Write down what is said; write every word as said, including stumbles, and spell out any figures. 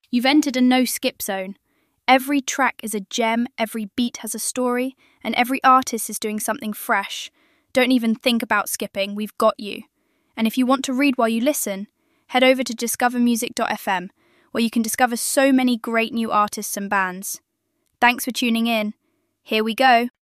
You've entered a no-skip zone. Every track is a gem, every beat has a story, and every artist is doing something fresh. Don't even think about skipping, we've got you. And if you want to read while you listen, head over to discover music dot f m, where you can discover so many great new artists and bands. Thanks for tuning in. Here we go.